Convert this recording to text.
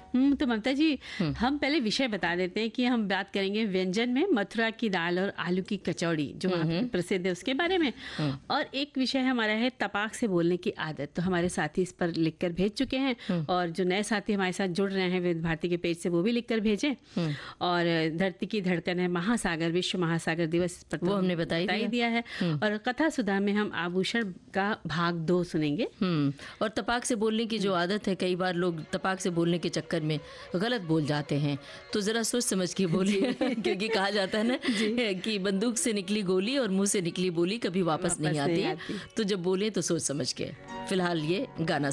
तो ममता जी, हम पहले विषय बता देते हैं कि हम बात करेंगे व्यंजन में मथुरा की दाल और आलू की कचौड़ी जो वहाँ पे प्रसिद्ध है उसके बारे में। और एक विषय हमारा है तपाक से बोलने की आदत। तो हमारे साथी इस पर लिखकर भेज चुके हैं और जो नए साथी हमारे साथ जुड़ रहे हैं विविध भारती के पेज से वो भी लिखकर भेजें। और धरती की धड़कन है महासागर, विश्व महासागर दिवस पर वो हमने बता ही दिया है। और कथा सुधा में हम आभूषण का भाग 2 सुनेंगे। और तपाक से बोलने की जो आदत है, कई बार लोग तपाक से बोलने के चक्कर में गलत बोल जाते हैं, तो जरा सोच समझ के बोलिए क्योंकि कहा जाता है ना कि बंदूक से निकली गोली और मुंह से निकली बोली कभी वापस नहीं आती। तो जब बोले तो सोच समझ के। फिलहाल ये गाना